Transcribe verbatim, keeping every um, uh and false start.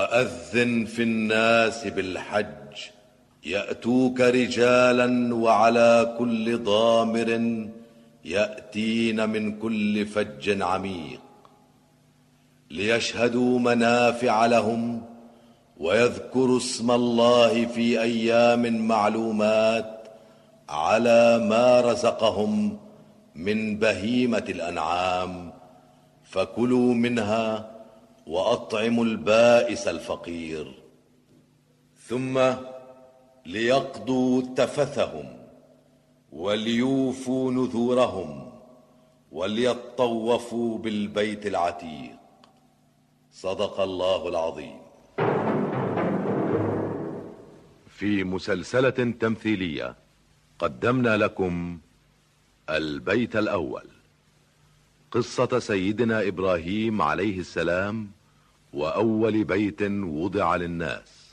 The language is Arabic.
وأذن في الناس بالحج يأتوك رجالا وعلى كل ضامر يأتين من كل فج عميق ليشهدوا منافع لهم ويذكروا اسم الله في أيام معلومات على ما رزقهم من بهيمة الأنعام فكلوا منها وأطعموا البائس الفقير ثم ليقضوا تفثهم وليوفوا نذورهم وليطوفوا بالبيت العتيق. صدق الله العظيم. في مسلسلة تمثيلية قدمنا لكم البيت الأول، قصة سيدنا إبراهيم عليه السلام وأول بيت وضع للناس.